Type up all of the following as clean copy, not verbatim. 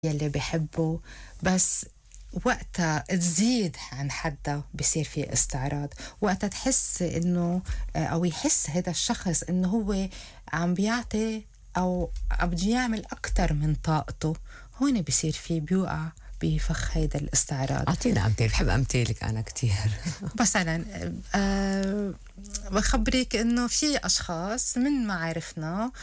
يلي بحبه، بس وقتها تزيد عن حدها بصير في استعراض. وقتها تحس انه او يحس هذا الشخص انه هو عم بيعطي او عم بده يعمل اكتر من طاقته، هون بصير في بيوقع بفخ هيدا الاستعراض. أعطينا أمثال، بحب أمثالك أنا كتير. مثلا بخبرك انه في اشخاص من معارفنا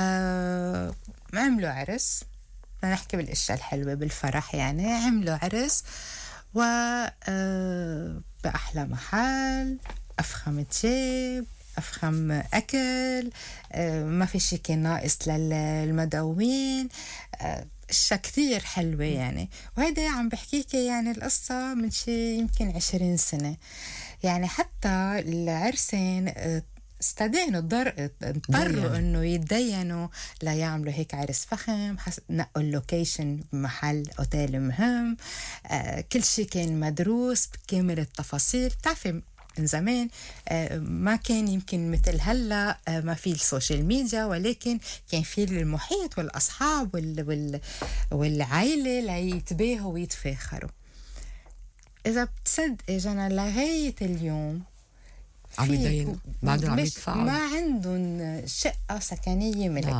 عملوا عرس، بدنا نحكي بالاشياء الحلوه بالفرح، يعني عملوا عرس و باحلى محل، افخم تياب، افخم اكل، ما في شيء كان ناقص للمدعوين، اشياء كتير حلوه يعني. وهيدا عم بحكيك يعني القصه من شي يمكن 20 سنه. يعني حتى العرسين استدينوا اضطروا انه يتدينوا ليعملوا هيك عرس فخم، نقوا اللوكيشن بمحل اوتيل مهم، كل شيء كان مدروس بكامل التفاصيل. بتعرفي من زمان ما كان يمكن مثل هلا ما في السوشيال ميديا، ولكن كان في المحيط والاصحاب والعائله ليتباهوا ويتفاخروا. اذا بتصدقي جانا لغايه اليوم عم يدينوا بعدهم عم يدفعوا، ما عندهم شقة سكنية ملك.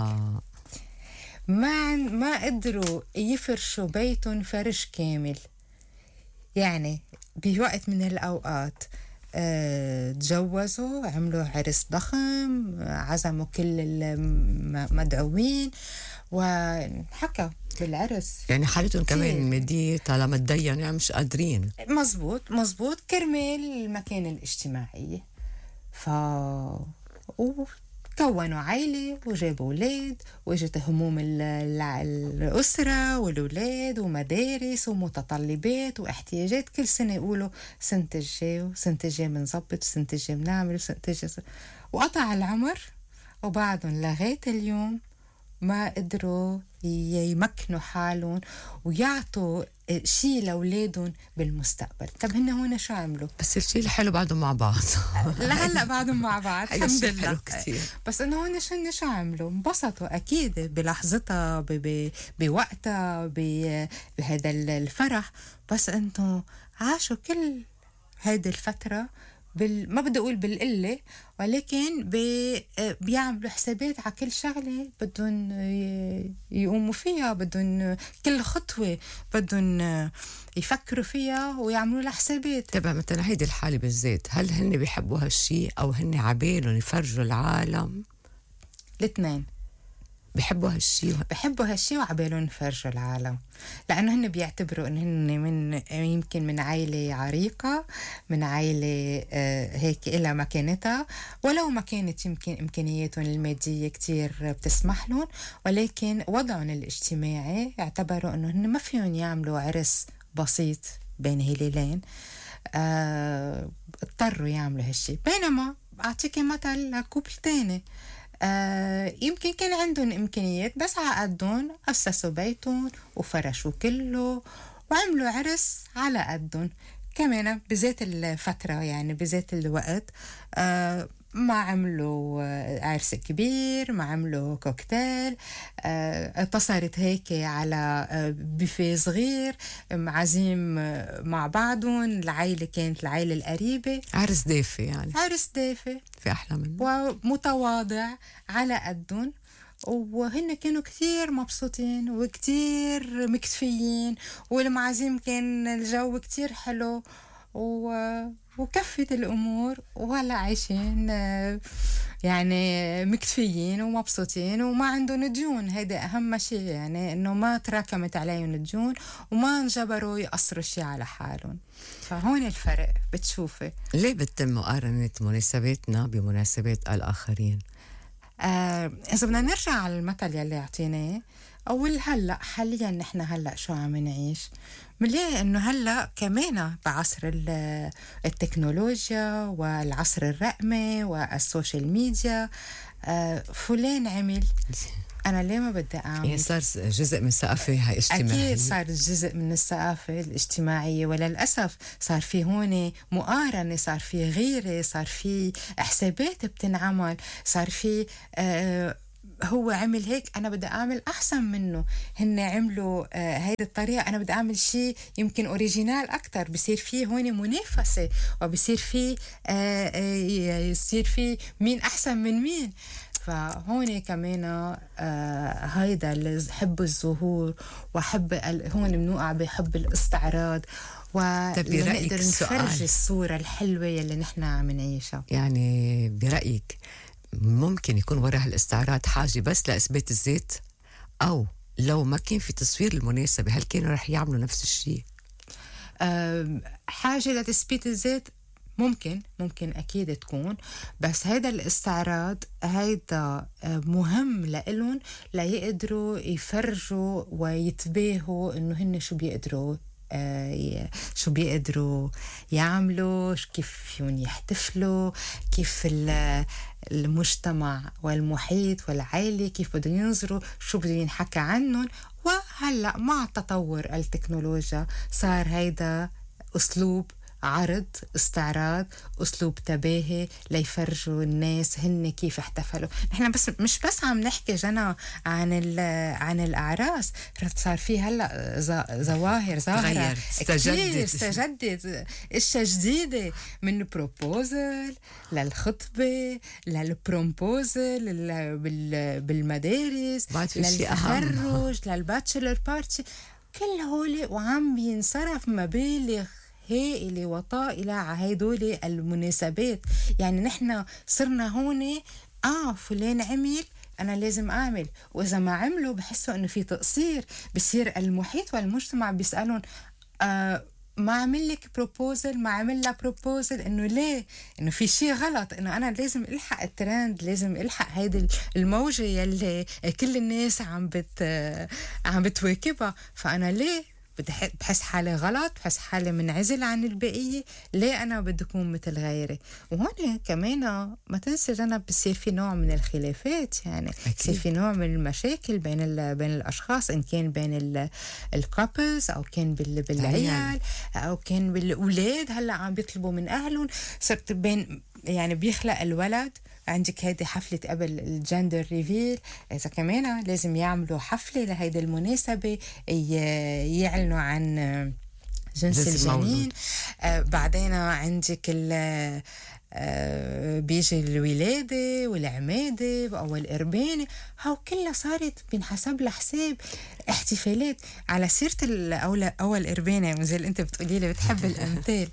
ما قدروا يفرشوا بيتهم فرش كامل. يعني بوقت من الأوقات تجوزوا، عملوا عرس ضخم، عزموا كل المدعوين وحكى بالعرس. يعني حالتهم كمان مادية طالما تدينوا يعني مش قادرين. مزبوط كرمال المكانة الاجتماعية. وكونوا عائلة وجابوا أولاد، وإجت هموم الأسرة والأولاد ومدارس ومتطلبات واحتياجات. كل سنة يقولوا سنة الجاي وسنة الجاي بنظبط وسنة الجاي بنعمل وسنة الجاي، وقطع العمر وبعدهم لغاية اليوم ما قدروا يمكنوا حالهم ويعطوا شيء لأولادهم بالمستقبل. طب هن هون شو عملوا؟ بس الشيء الحلو بعدهم مع بعض. لهلا بعدهم مع بعض الحمد لله. كتير. بس انه هون شو عملوا؟ انبسطوا اكيد بلحظتها، بوقتها، بهذا الفرح، بس انه عاشوا كل هذه الفترة ما بدي أقول بالقلة، ولكن بيعملوا حسابات على كل شغلة بدهم يقوموا فيها، بدهم كل خطوة بدهم يفكروا فيها ويعملوا لها حسابات. تبع مثلا هيدي الحالة بالذات، هل هن بيحبوا هالشي أو هن عبالهم يفرجوا العالم؟ الاثنين بحبوا هالشي وعبالهم يفرجوا العالم، لأنه هن بيعتبروا إن هن يمكن من عائلة عريقة، من عائلة هيك إلها مكانتها، ولو ما كانت يمكن إمكانياتهم المادية كتير بتسمح لهم، ولكن وضعهم الاجتماعي اعتبروا إنه هن ما فيهم يعملوا عرس بسيط بين هلالين، اضطروا يعملوا هالشي. بينما أعطيكي مثل كوبل تاني، يمكن كان عندهم إمكانيات بس على قدهم، أسسوا بيتهم وفرشوا كله وعملوا عرس على قدهم كمان بذات الفترة، يعني بذات الوقت. ما عملوا عرس كبير، ما عملوا كوكتيل، اتصرت هيك على بوفيه صغير معزيم مع بعضهم. العائلة كانت العائلة القريبة، عرس دافي، يعني عرس دافي في أحلى منه ومتواضع على قدهم، وهن كانوا كتير مبسوطين وكتير مكتفيين، والمعازيم كان الجو كتير حلو وكفت الأمور، وهلا عايشين يعني مكتفيين ومبسوطين وما عندهم ديون. هيدا أهم شيء، يعني إنه ما تراكمت عليهم الديون وما انجبروا يقصروا شيء على حالهم. فهون الفرق بتشوفي. ليه بتتم مقارنة مناسباتنا بمناسبات الآخرين؟ إذا بدنا نرجع على المثل يلي أعطيناه أول، هلأ حاليا نحن هلأ شو عم نعيش؟ منلاقي إنه هلأ كمان بعصر التكنولوجيا والعصر الرقمي والسوشيال ميديا، فلان عمل، أنا ليه ما بدي أعمل؟ يعني صار جزء من الثقافة الاجتماعية. أكيد صار جزء من الثقافة الاجتماعية، وللأسف صار في هون مقارنة، صار في غيرة، صار في حسابات بتنعمل، صار في هو عمل هيك أنا بدي أعمل أحسن منه. هن عملوا هيدي الطريقة، أنا بدي أعمل شيء يمكن أوريجينال أكتر. بصير فيه هون منافسة، وبصير فيه يصير فيه مين أحسن من مين. فهون كمان هيدا اللي حب الظهور وحب هون بنوقع بحب الاستعراض، ونقدر نفرج الصورة الحلوة اللي نحن عم نعيشها. يعني برأيك ممكن يكون وراء الاستعراض حاجة بس لإثبات الذات، أو لو ما كان في تصوير المناسبة هل كانوا رح يعملوا نفس الشيء؟ حاجة لتثبيت الذات ممكن أكيد تكون، بس هيدا الاستعراض هيدا مهم لإلهم ليقدروا يفرجوا ويتباهوا إنه هن شو بيقدروا يعملوا، كيف فيهم يحتفلوا، كيف المجتمع والمحيط والعائلة كيف بدهم ينظروا، شو بده ينحكى عنهم. وهلأ مع تطور التكنولوجيا صار هيدا أسلوب عرض، استعراض، أسلوب تباهي ليفرجوا الناس هن كيف احتفلوا. نحن بس مش بس عم نحكي جنا عن الأعراس، صار في هلا ظواهر استجدت اشياء جديدة، من بروبوزل للخطبة للبرومبوزل بالمدارس للتخرج للباتشلر بارتي، كل هولي وعم بينصرف مبالغ هائلة وطائلة على هدول المناسبات. يعني نحن صرنا هون فلان عمل أنا لازم أعمل، وإذا ما عملوا بحسوا إنه في تقصير. بصير المحيط والمجتمع بيسألون ما عمل لك بروبوزل، ما عمل لها بروبوزل، إنه ليه؟ إنه في شيء غلط، إنه أنا لازم ألحق الترند، لازم ألحق هيدي الموجة يلي كل الناس عم بتواكبها. فأنا ليه بحس حالي غلط، بحس حالي منعزل عن البقية، ليه أنا بدي أكون مثل غيري؟ وهون كمان ما تنسى جنب بصير في نوع من الخلافات، يعني بصير في نوع من المشاكل بين الأشخاص، إن كان بين الكابلز أو كان بالعيال أو كان بالأولاد. هلأ عم بيطلبوا من أهلهم، صرت بين يعني بيخلق الولد عندك هيدي حفلة قبل الجندر ريفيل، إذا كمان لازم يعملوا حفلة لهيدي المناسبة يعلنوا عن جنس الجنين. بعدين عندك بيجي الولادة والعمادة أو الإربانة، هاو كلها صارت بنحسب لحساب احتفالات. على سيرة أول إربانة، زي اللي أنت بتقولي لي بتحب الأمثال،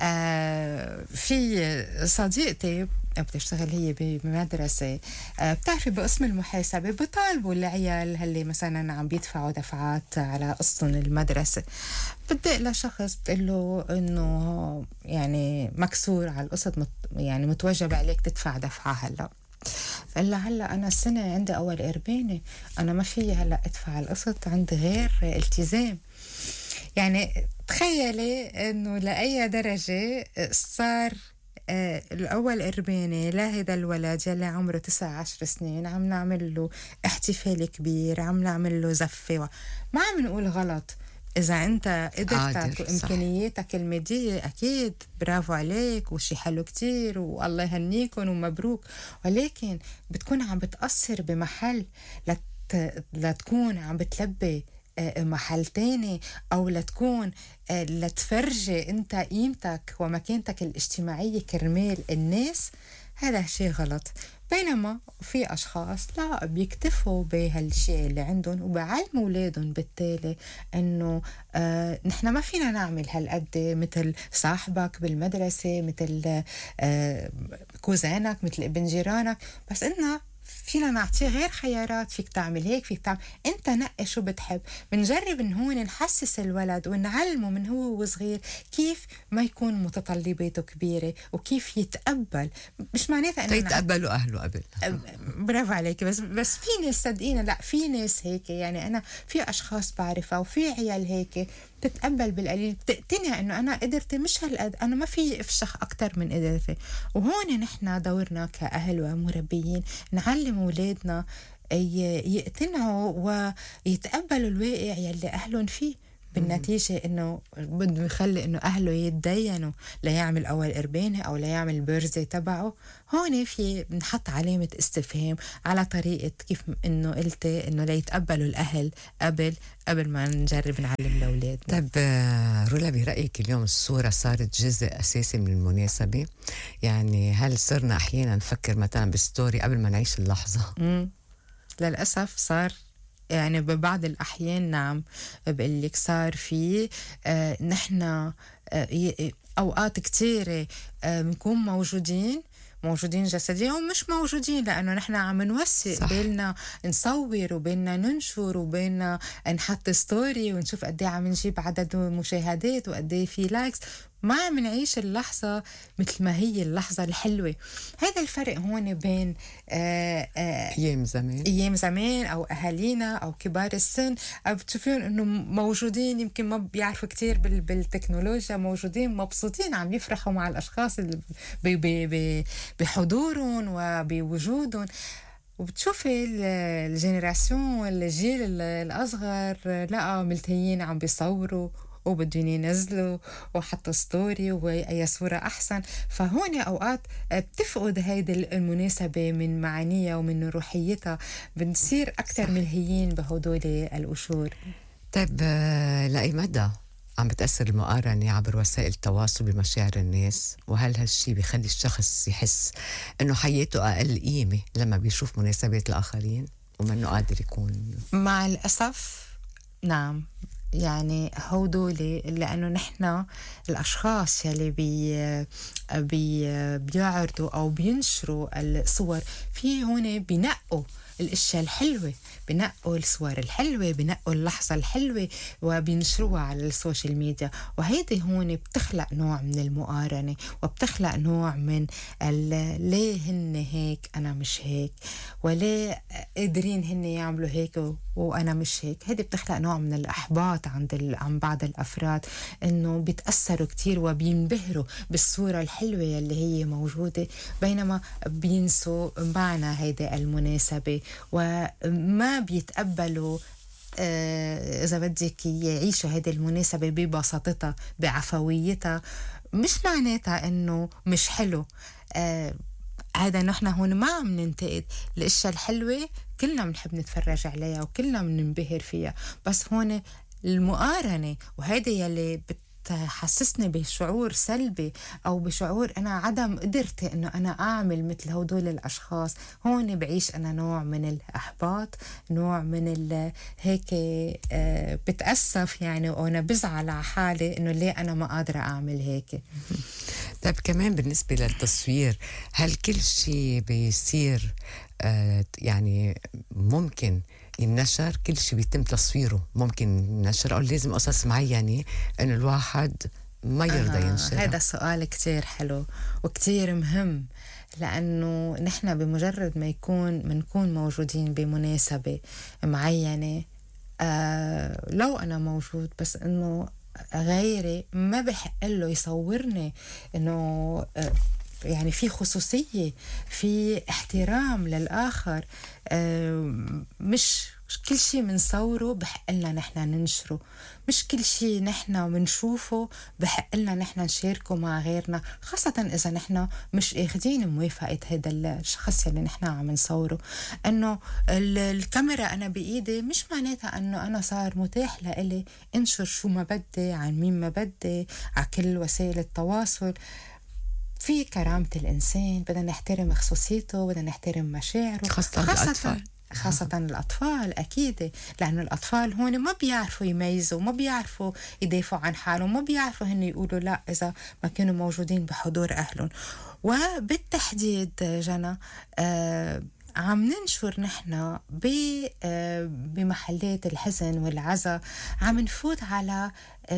في صديقتي بتشتغل هي بمدرسة، بتعرفي بقسم المحاسبة بطالبوا العيال هاللي مثلا عم بيدفعوا دفعات على قسطن المدرسة، بدق لشخص بتقول له إنه يعني مكسور على القسط، يعني متوجب عليك تدفع دفعة. هلا قال لها هلا أنا السنة عندي أول إربانة، أنا ما في هلا أدفع القسط، عندي غير التزام. يعني تخيلي إنه لأي درجة صار الأول إربانة لهذا الولد يلي عمره 19 سنين عم نعمل له احتفال كبير، عم نعمل له زفة. ما عم نقول غلط، إذا أنت قدرتك وإمكانياتك المادية أكيد برافو عليك وشي حلو كتير والله يهنيكم ومبروك، ولكن بتكون عم بتأثر بمحل لتكون عم بتلبي محل تاني، أو لتكون لتفرجي أنت قيمتك ومكانتك الاجتماعية كرمال الناس. هذا شيء غلط. بينما في أشخاص لا بيكتفوا بهالشيء اللي عندهم وبعلموا أولادهم بالتالي أنه نحن ما فينا نعمل هالقد مثل صاحبك بالمدرسة، مثل كوزانك، مثل ابن جيرانك، بس إننا فينا نعطيه غير خيارات، فيك تعمل هيك، فيك تعمل، انت نقي شو بتحب. بنجرب ان هون نحسس الولد ونعلمه من هو وصغير كيف ما يكون متطلباته كبيرة وكيف يتقبل. مش معناتها انه يتقبلوا اهله قبل. برافو عليك. بس في ناس صدقينا، لا في ناس هيك، يعني انا في اشخاص بعرفها وفي عيال هيك بتتقبل بالقليل، بتقتنع انه انا قدرتي مش هالقد، انا ما في افشخ اكتر من قدرتي. وهون نحن دورنا كأهل ومربيين نعلم أولادنا يقتنعوا ويتقبلوا الواقع يلي أهلهم فيه، بالنتيجة إنه بده يخلي إنه أهله يتدينوا ليعمل أول قربانة أو ليعمل البيرزي تبعه. هون في بنحط علامة استفهام على طريقة كيف إنه قلتي إنه ليتقبلوا الأهل قبل ما نجرب نعلم الأولاد. طيب رولا، برأيك اليوم الصورة صارت جزء أساسي من المناسبة؟ يعني هل صرنا أحيانا نفكر مثلا بالستوري قبل ما نعيش اللحظة؟ للأسف صار يعني ببعض الأحيان نعم بقول لك صار في نحن أوقات كتيرة بنكون موجودين جسديا ومش موجودين لأنه نحن عم نوثق بيننا نصور وبيننا ننشر وبيننا نحط ستوري ونشوف قد ايه عم نجيب عدد مشاهدات وقد ايه في لايكس. ما عم نعيش اللحظة مثل ما هي اللحظة الحلوة. هذا الفرق هون بين أيام زمان أو أهالينا أو كبار السن بتشوفون إنه موجودين يمكن ما بيعرفوا كتير بالتكنولوجيا، موجودين مبسوطين عم يفرحوا مع الأشخاص اللي بحضورهم وبوجودهم. وبتشوفي الجينيراسيون الجيل الأصغر لا ملتهيين عم بيصوروا وبدهم ينزلوا وحطوا ستوري وأي صورة أحسن. فهون أوقات بتفقد هيدي المناسبة من معانيها ومن روحيتها، بنصير أكثر ملهيين بهدول القشور. طيب لأي مدى عم بتأثر المقارنة عبر وسائل التواصل بمشاعر الناس؟ وهل هالشي بيخلي الشخص يحس إنه حياته أقل قيمة لما بيشوف مناسبات الآخرين وما إنه قادر يكون؟ مع الأسف نعم. يعني هودولي لأنه نحن الأشخاص يلي بيعرضوا أو بينشروا الصور في هون بينقوا الاشياء الحلوة، بنقوا الصور الحلوة، بنقوا اللحظة الحلوة وبينشروها على السوشيال ميديا. وهيدي هون بتخلق نوع من المقارنة وبتخلق نوع من ليه هن هيك أنا مش هيك، وليه قادرين هن يعملوا هيك وأنا مش هيك. هيدي بتخلق نوع من الإحباط عن بعض الأفراد، إنه بيتأثروا كتير وبينبهروا بالصورة الحلوة اللي هي موجودة بينما بينسوا معنى هيدي المناسبة وما بيتقبلوا إذا بدك يعيشوا هيدي المناسبة ببساطتها بعفويتها. مش معناتها إنه مش حلو. هذا نحن هون ما عم ننتقد الاشياء الحلوة، كلنا بنحب نتفرج عليها وكلنا بننبهر فيها، بس هون المقارنة وهيدا يلي بتحسسني بشعور سلبي أو بشعور أنا عدم قدرتي إنه أنا أعمل مثل هدول الأشخاص. هون بعيش أنا نوع من الإحباط، نوع من هيك بتأسف يعني، وأنا بزعل على حالي إنه ليه أنا ما قادرة أعمل هيك. طيب كمان بالنسبة للتصوير، هل كل شيء بيصير يعني ممكن ينشر؟ كل شيء بيتم تصويره ممكن ينشر أو لازم قصص معينة إنه الواحد ما يرضى ينشر؟ هذا سؤال كتير حلو وكتير مهم، لأنه نحن بمجرد ما منكون موجودين بمناسبة معينة، لو أنا موجود بس إنه غيري ما بحق له يصورني، إنه يعني في خصوصية، في احترام للآخر. مش كل شيء منصوره بحق لنا نحن ننشره، مش كل شيء نحن منشوفه بحق لنا نحن نشاركه مع غيرنا، خاصة إذا نحن مش اخدين موافقة هذا الشخص اللي نحن عم نصوره. إنه الكاميرا أنا بإيدي مش معناتها إنه أنا صار متاح لإلي انشر شو ما بدي عن مين ما بدي على كل وسائل التواصل. في كرامة الإنسان، بدنا نحترم خصوصيته، بدنا نحترم مشاعره، خاصة الأطفال أكيد، لأنه الأطفال هون ما بيعرفوا يميزوا، ما بيعرفوا يدافعوا عن حالهم، ما بيعرفوا هن يقولوا لا إذا ما كانوا موجودين بحضور أهلهم. وبالتحديد جنى عم ننشر نحن بمحلات الحزن والعزاء، عم نفوت على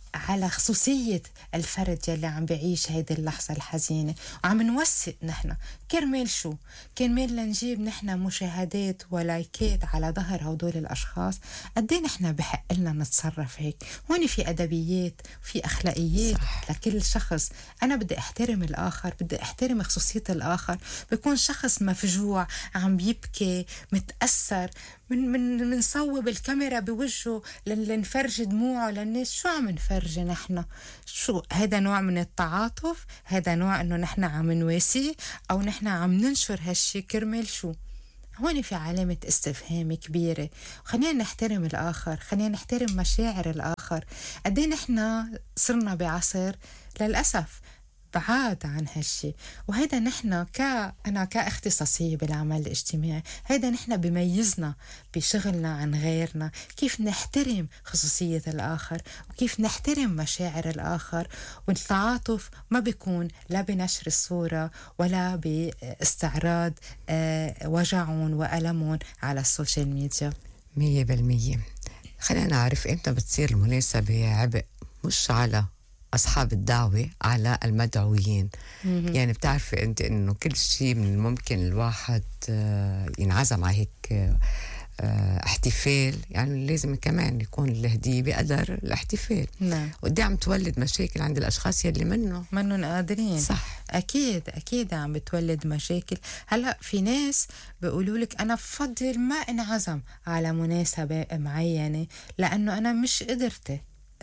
على خصوصية الفرد يلي عم بعيش هيدي اللحظة الحزينة، وعم نوثق نحن كرمال شو؟ كرمال لنجيب نحن مشاهدات ولايكات على ظهر هدول الأشخاص. قديه نحن بحق لنا نتصرف هيك؟ هون في أدبيات، في أخلاقيات صح. لكل شخص. أنا بدي أحترم الآخر، بدي أحترم خصوصية الآخر. بيكون شخص مفجوع عم بيبكي متأثر، من صوب الكاميرا بوجهه لنفرج دموعه للناس. شو عم نفرج نحن؟ شو هذا نوع من التعاطف؟ هذا نوع انه نحن عم نواسي او نحن عم ننشر هالشي كرمال شو؟ هون في علامة استفهام كبيرة. خلينا نحترم الآخر، خلينا نحترم مشاعر الآخر. قديه نحن صرنا بعصر للأسف بعاد عن هالشي، وهيدا نحن أنا كاختصاصية بالعمل الاجتماعي، هيدا نحن بميزنا بشغلنا عن غيرنا، كيف نحترم خصوصية الآخر وكيف نحترم مشاعر الآخر. والتعاطف ما بيكون لا بنشر الصورة ولا باستعراض وجعهم وألمهم على السوشيال ميديا. 100%. خلينا نعرف إمتى بتصير المناسبة عبء مش على أصحاب الدعوة، على المدعوين. يعني بتعرفي أنت إنه كل شيء من الممكن الواحد ينعزم على هيك احتفال، يعني لازم كمان يكون الهدية بقدر الاحتفال. نعم. ودي عم تولد مشاكل عند الأشخاص يلي منهم قادرين. صح. أكيد عم بتولد مشاكل. هلأ في ناس بيقولوا لك أنا بفضل ما انعزم على مناسبة معينة لأنه أنا مش قدرت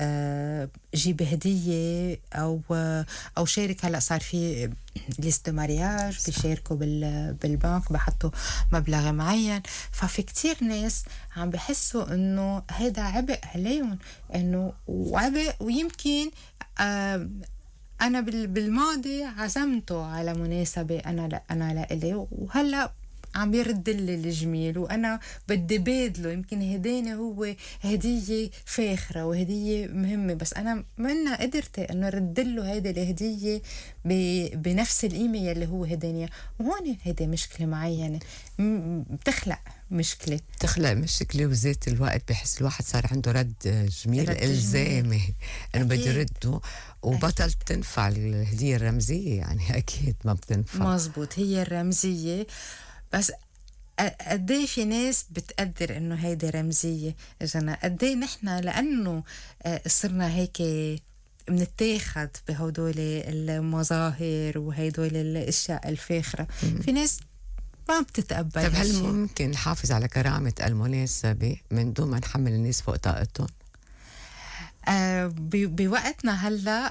جيب هدية أو شارك. هلأ صار في ليست مارياج بيشاركوا بالبنك بحطوا مبلغ معين، ففي كتير ناس عم بحسوا إنه هيدا عبء عليهم، إنه وعبء. ويمكن أنا بالماضي عزمته على مناسبة أنا لإلي، وهلأ عم يرد لي الجميل وأنا بدي بادله. يمكن هديني هو هدية فاخرة وهدية مهمة، بس أنا منا قدرت أنه رد له هيدي الهدية بنفس القيمة يلي هو هديني. وهون هيدي مشكلة معينة بتخلق مشكلة. وذات الوقت بحس الواحد صار عنده رد جميل إلزامي أنه بده يرده، وبطل تنفع الهدية الرمزية. يعني أكيد ما بتنفع. مزبوط، هي الرمزية. بس قديه في ناس بتقدر انه هيدي رمزية جنا. قديه نحن لانه صرنا هيك بنتاخد بهدول المظاهر وهدول الاشياء الفاخرة. في ناس ما بتتقبل. طيب هل ممكن نحافظ على كرامة المناسبة من دون ما نحمل الناس فوق طاقتهم؟ بوقتنا هلا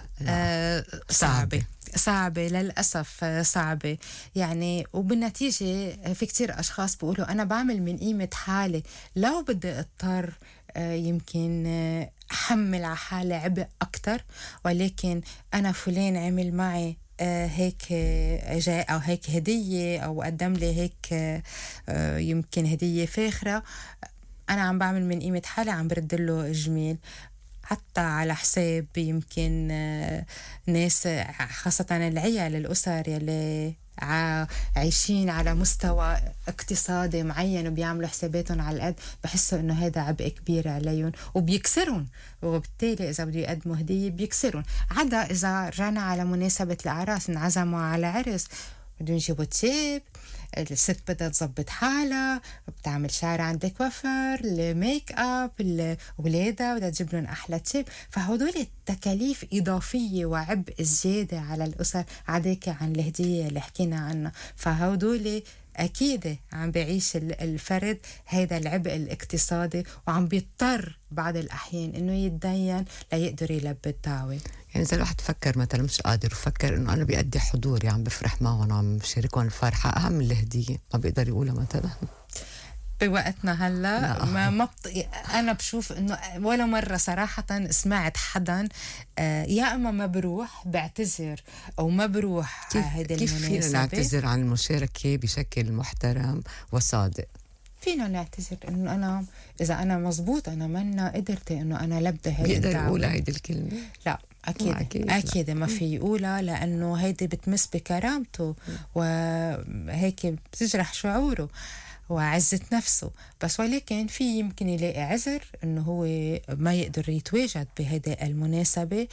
صعبة للأسف، صعبة يعني. وبالنتيجة في كتير أشخاص بيقولوا أنا بعمل من قيمة حالي، لو بدي اضطر يمكن أحمل على حالي عبء أكتر، ولكن أنا فلان عمل معي هيك جاء أو هيك هدية أو قدم لي هيك يمكن هدية فاخرة، أنا عم بعمل من قيمة حالي، عم برد له جميل حتى على حساب يمكن ناس خاصة العيال الأسر يلي عايشين على مستوى اقتصادي معين وبيعملوا حساباتهم على القد. بحسوا انه هذا عبء كبير عليهم وبيكسرون، وبالتالي اذا بده يقدموا هدية بيكسرون. عدا اذا رجعنا على مناسبة الأعراس، انعزموا على عرس بدهم يجيبوا تياب، الست بدها تظبط حالها، بتعمل شعر عند كوافير، الميك اب، الولادة بدها تجيب لهم احلى تيب. فهدول التكاليف اضافية وعبء زيادة على الاسر، عداك عن الهدية اللي حكينا عنها. فهدول أكيد عم بيعيش الفرد هذا العبء الاقتصادي، وعم بيضطر بعض الأحيان إنه يتدين ليقدر يلبي الدعوة. يعني إذا الواحد فكر مثلا مش قادر وفكر إنه أنا بيأدي حضوري، عم بفرح معهم، عم بشاركهم الفرحة، أهم من الهدية ما بيقدر يقولها مثلا بوقتنا هلا ما انا بشوف انه ولا مره صراحه سمعت حدا يا اما ما بروح بعتذر او ما بروح هيدي المناسبه. كيف فينا نعتذر عن المشاركه بشكل محترم وصادق؟ فينا نعتذر انه انا اذا انا مزبوط انا ما قدرت انه انا لبي هيدي بيقدر الدعوه. يقول هيدي الكلمه؟ لا أكيد ما في يقولها، لأنه هيدي بتمس بكرامته وهيك بتجرح شعوره. وعزة نفسه. بس ولكن في يمكن يلاقي عذر انه هو ما يقدر يتواجد بهذه المناسبة،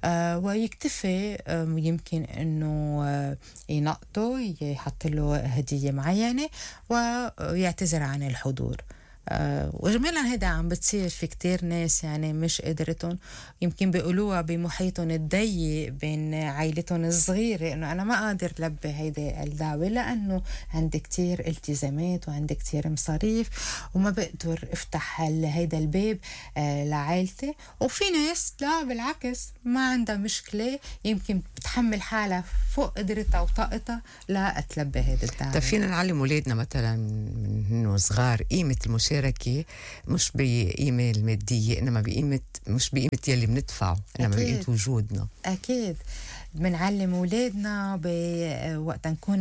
ويكتفي يمكن انه ينقطه، يحط له هدية معينة ويعتذر عن الحضور. وجمالا هيدا عم بتصير في كتير ناس يعني مش قدرتهم، يمكن بيقولوها بمحيطهم الضيق بين عائلتهم الصغيرة، انه انا ما قادر لبي هيدا الدعوة لانه عندي كتير التزامات وعندي كتير مصاريف وما بقدر افتح هيدا الباب لعائلتي. وفي ناس لا بالعكس ما عندها مشكلة، يمكن بتحمل حالها فوق قدرتها وطاقتها لا تلبي هيدا الدعوة. طيب فينا نعلم أولادنا مثلا من إنه صغار قيمة المشاركة، مش بقيمة المادية، إنما بقيمة، مش بقيمة يلي بندفعه، إنما بقيمة وجودنا. أكيد بنعلم أولادنا وقت نكون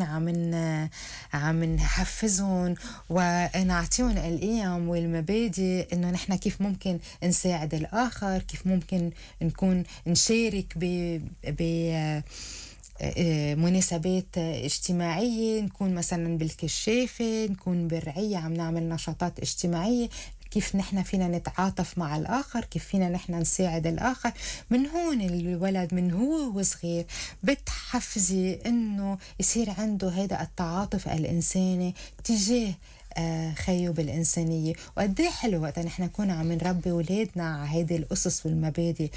عم نحفزهم ونعطيهم القيم والمبادئ، إنه نحن كيف ممكن نساعد الآخر، كيف ممكن نكون نشارك ب مناسبات اجتماعية، نكون مثلا بالكشافة، نكون بالرعية عم نعمل نشاطات اجتماعية، كيف نحن فينا نتعاطف مع الآخر، كيف فينا نحن نساعد الآخر. من هون الولد من هو وصغير بتحفزي إنه يصير عنده هذا التعاطف الإنساني تجاه خيو بالإنسانية. وقديه حلو وقت نحن نكون عم نربي أولادنا على هيدي الأسس والمبادئ،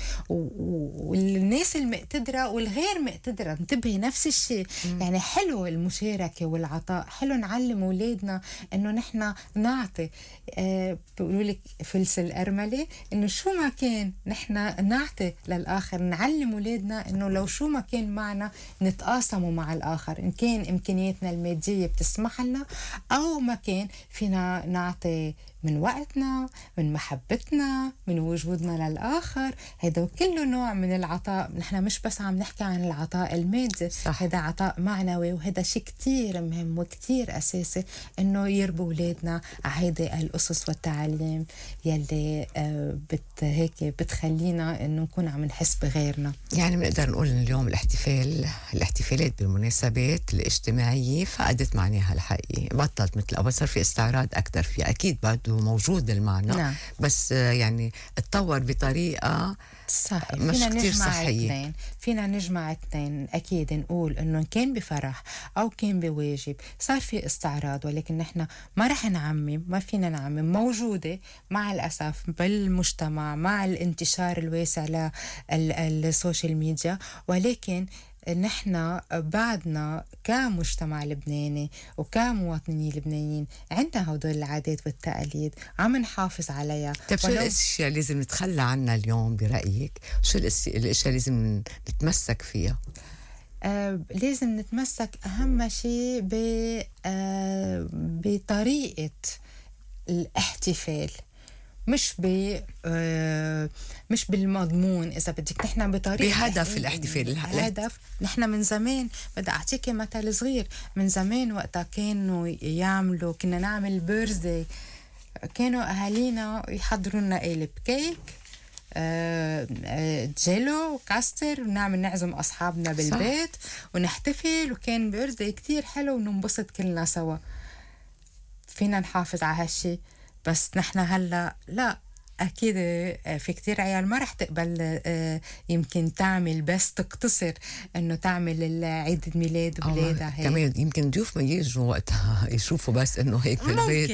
والناس المقتدرة والغير مقتدرة انتبهي نفس الشيء. يعني حلو المشاركة والعطاء، حلو نعلم أولادنا إنه نحن نعطي. بيقولوا لك فلس الأرملة، إنه شو ما كان نحن نعطي للآخر. نعلم أولادنا إنه لو شو ما كان معنا نتقاسموا مع الآخر، إن كان إمكانياتنا المادية بتسمح لنا أو ما كان فينا نعطي من وقتنا، من محبتنا، من وجودنا للآخر. هيدا كله نوع من العطاء. نحن مش بس عم نحكي عن العطاء المادي، هيدا عطاء معنوي، وهيدا شيء كتير مهم وكتير أساسي إنه يربوا أولادنا على هيدي الأسس والتعاليم يلي هيك بتخلينا إنه نكون عم نحس بغيرنا. يعني بنقدر نقول إن اليوم الاحتفالات بالمناسبات الاجتماعية فقدت معناها الحقيقي، بطلت مثل أول، صار في استعراض أكتر فيها. أكيد بعده موجود المعنى، نعم. بس يعني اتطور بطريقة صحيح. مش كتير صحية. فينا نجمع اثنين. أكيد نقول إنه كان بفرح أو كان بواجب صار في استعراض، ولكن نحن ما رح نعمم، ما فينا نعمم. موجودة مع الأسف بالمجتمع مع الانتشار الواسع للسوشيال ميديا، ولكن نحن بعدنا كمجتمع لبناني وكمواطنين لبنانيين عندنا هدول العادات والتقاليد عم نحافظ عليها. طيب شو الاشياء لازم نتخلى عنها اليوم برأيك؟ شو الاشياء لازم نتمسك فيها؟ لازم نتمسك أهم شيء بطريقة الاحتفال، مش بالمضمون إذا بدك. نحن بطريقة بهدف الاحتفال. الهدف نحن من زمان، بدي أعطيك مثل صغير. من زمان وقتها كنا نعمل بيرثدي، كانوا أهالينا يحضروا لنا قالب كيك، جيلو وكاستر، ونعمل نعزم أصحابنا بالبيت ونحتفل، وكان بيرثدي كتير حلو وننبسط كلنا سوا. فينا نحافظ على هالشي. بس نحن هلا لا، أكيد في كتير عيال ما رح تقبل يمكن تعمل، بس تقتصر إنه تعمل عيد الميلاد ولادها هيك. كمان يمكن ضيوف ما يجوا وقتها يشوفوا بس إنه هيك بالبيت.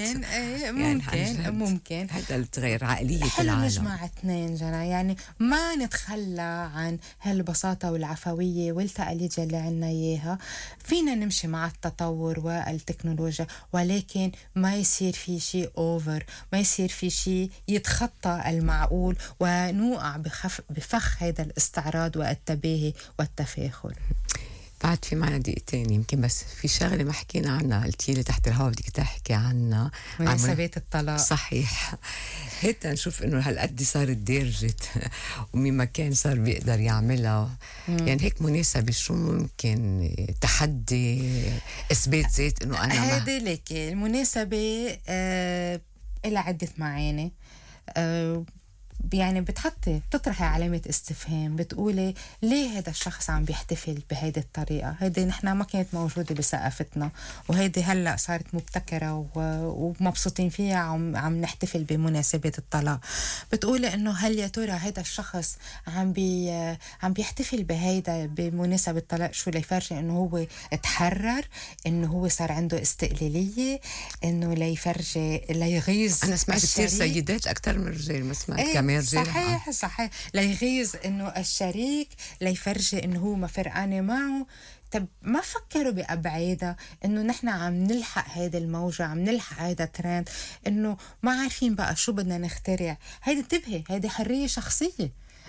ممكن هذا التغير عقلية حلو العالم. نجمع اثنين جنا، يعني ما نتخلى عن هالبساطة والعفوية والتقاليد اللي عنا إياها. فينا نمشي مع التطور والتكنولوجيا، ولكن ما يصير في شيء أوفر، ما يصير في شيء يتخطى المعقول ونوقع بفخ هذا الاستعراض والتباهي والتفاخر. بعد في معنا دقيقتين يمكن، بس في شغلة ما حكينا عنها، قلتي لي تحت الهواء بدك تحكي عنها، مناسبات الطلاق. صحيح. هيك نشوف انه هالقد صارت دارجت ومين ما كان صار بيقدر يعملها. يعني هيك مناسبة شو ممكن تحدي اثبات ذات انه انا هذه لك المناسبة لها عدة معاني. يعني بتطرحي علامة استفهام، بتقولي ليه هذا الشخص عم بيحتفل بهيدي الطريقة؟ هيدي نحن ما كانت موجودة بثقافتنا، وهيدي هلأ صارت مبتكرة ومبسوطين فيها، عم نحتفل بمناسبة الطلاق. بتقولي إنه هل يا ترى هذا الشخص عم بيحتفل بهيدا بمناسبة الطلاق شو ليفرجي إنه هو اتحرر، إنه هو صار عنده استقلالية، إنه ليغيظ. أنا سمعت كثير سيدات أكثر من رجال، ما سمعت كمان رجال. صحيح ليغيظ إنه الشريك، ليفرجي إنه هو ما فرقانة معه. طب ما فكروا بأبعادها إنه نحن عم نلحق هيدا الموجة، عم نلحق هيدا ترند، إنه ما عارفين بقى شو بدنا نخترع. هيدا انتبهي، هيدا حرية شخصية.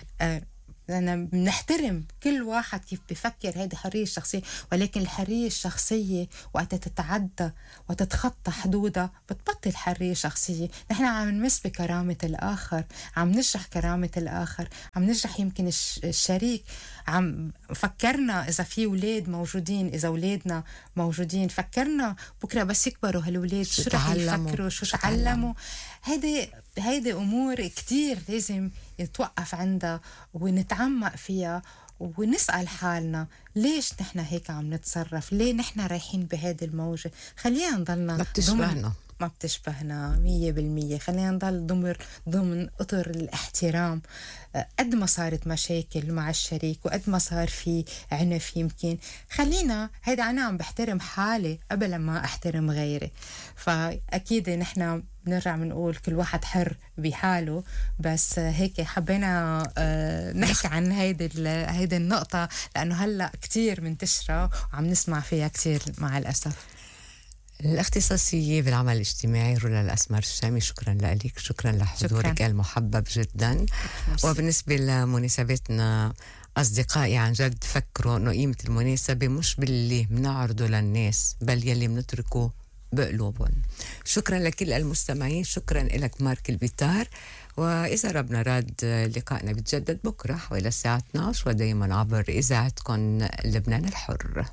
أنا بنحترم كل واحد كيف بفكر، هيدي حرية شخصية، ولكن الحرية الشخصية وقت تتعدى وتتخطى حدودها بتبطل حرية شخصية. نحن عم نمس بكرامة الآخر، عم نجرح كرامة الآخر، عم نجرح يمكن الشريك. عم فكرنا إذا في أولاد موجودين، إذا أولادنا موجودين، فكرنا بكرة بس يكبروا هالولاد شو رح يفكروا، شو تعلموا. هيدي أمور كتير لازم يتوقف عندها ونتعمق فيها ونسأل حالنا ليش نحن هيك عم نتصرف، ليه نحن رايحين بهذه الموجة. خلينا نضلنا ما بتشبهنا 100%. خلينا نضل ضمن اطر الاحترام. قد ما صارت مشاكل مع الشريك وقد ما صار في عنف، يمكن خلينا هيدا أنا عم بحترم حالي قبل ما أحترم غيري. فأكيد نحن بنرجع بنقول كل واحد حر بحاله، بس هيك حبينا نحكي عن هيدي النقطة لأنه هلأ كتير منتشرة وعم نسمع فيها كتير مع الأسف. الاختصاصية بالعمل الاجتماعي رولا الأسمر الشامي، شكرا لك، شكرا لحضورك المحبب جدا. وبالنسبة لمناسبتنا أصدقائي، عن جد فكروا أنه قيمة المناسبة مش باللي بنعرضه للناس بل يلي بنتركه بقلوبهم. شكرا لكل المستمعين، شكرا لك مارك البيتار. وإذا ربنا راد لقائنا بيتجدد بكرة وإلى الساعة 12 ودايما عبر إذاعتكم لبنان الحر.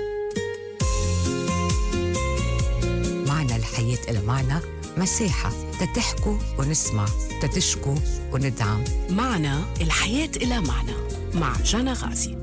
معنى الحياة إلى معنى، مساحة تتحكوا ونسمع، تتشكوا وندعم. معنى الحياة إلى معنى مع جانا غازي.